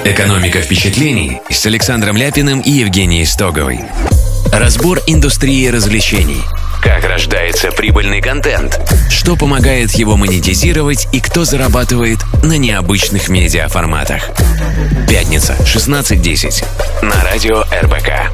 Экономика впечатлений с Александром Ляпиным и Евгенией Стоговой. Разбор индустрии развлечений. Как рождается прибыльный контент, что помогает его монетизировать и кто зарабатывает на необычных медиаформатах. Пятница, 16:10. На радио РБК.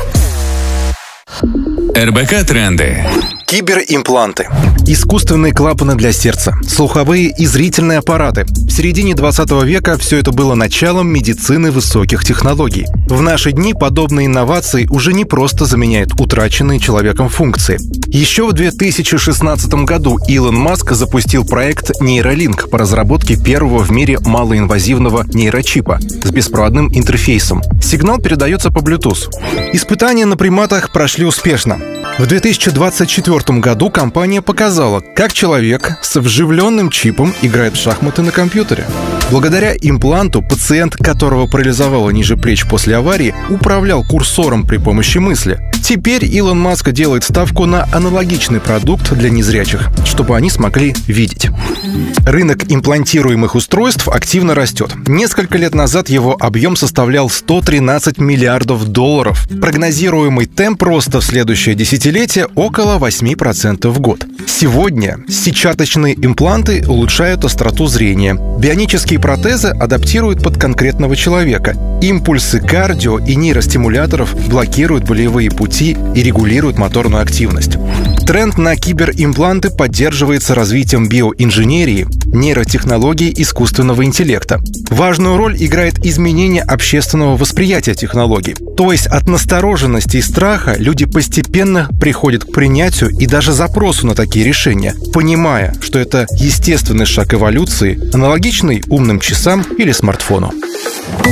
РБК Тренды. Киберимпланты. Искусственные клапаны для сердца, слуховые и зрительные аппараты. В середине 20 века все это было началом медицины высоких технологий. В наши дни подобные инновации уже не просто заменяют утраченные человеком функции. Еще в 2016 году Илон Маск запустил проект Neuralink по разработке первого в мире малоинвазивного нейрочипа с беспроводным интерфейсом. Сигнал передается по Bluetooth. Испытания на приматах прошли успешно. В 2024 году компания показала, как человек с вживленным чипом играет в шахматы на компьютере. Благодаря импланту пациент, которого парализовало ниже плеч после аварии, управлял курсором при помощи мысли. Теперь Илон Маск делает ставку на аналогичный продукт для незрячих, чтобы они смогли видеть. Рынок имплантируемых устройств активно растет. Несколько лет назад его объем составлял 113 миллиардов долларов. Прогнозируемый темп роста в следующее десятилетие около 8% в год. Сегодня сетчаточные импланты улучшают остроту зрения. Бионические протезы адаптируют под конкретного человека. Импульсы кардио и нейростимуляторов блокируют болевые пути и регулируют моторную активность. Тренд на киберимпланты поддерживается развитием биоинженерии, нейротехнологий искусственного интеллекта. Важную роль играет изменение общественного восприятия технологий. То есть от настороженности и страха люди постепенно приходят к принятию и даже запросу на такие решения, понимая, что это естественный шаг эволюции, аналогичный умным часам или смартфону.